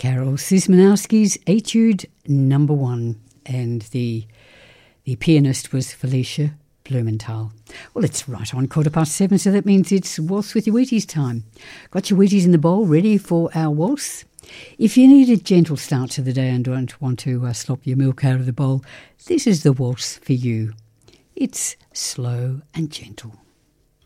Karol Szymanowski's Etude Number 1, and the pianist was Felicia Blumenthal. Well, it's right on 7:15, so that means it's Waltz with your Wheaties time. Got your Wheaties in the bowl ready for our waltz? If you need a gentle start to the day and don't want to slop your milk out of the bowl, this is the waltz for you. It's slow and gentle.